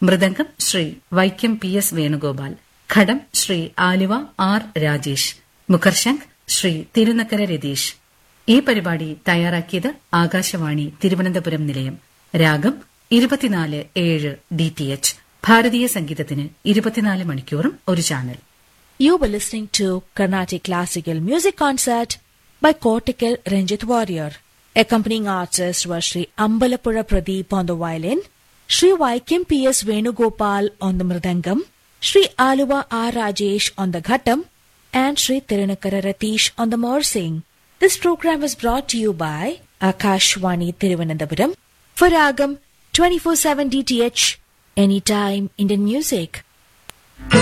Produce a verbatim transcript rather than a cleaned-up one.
Mridangam Shri Vaikom P S Venugopal, ഘടം Shri Aluva R Rajesh, മുഖർശംഖ് Shri Thirunakkara Ratheesh. ഈ പരിപാടി തയ്യാറാക്കിയത് ആകാശവാണി തിരുവനന്തപുരം നിലയം. രാഗം ഇരുപത്തിനാല് ഏഴ് ഡി ടി എച്ച്. ഭാരതീയ സംഗീതത്തിന് ഇരുപത്തിനാല് മണിക്കൂറും ഒരു channel. You were listening to Carnatic Classical Music Concert by Kottakkal Ranjit Warrior. Accompanying artists were Sri Ambalappuzha Pradeep on the violin, Sri Vaikam P S Venugopal on the mridangam, Sri Aluva R Rajesh on the ghatam, and Sri Tirunakkara Ratish on the morsing. This program was brought to you by Akashvani Thiruvananthapuram for Ragam twenty-four seven D T H, anytime Indian music.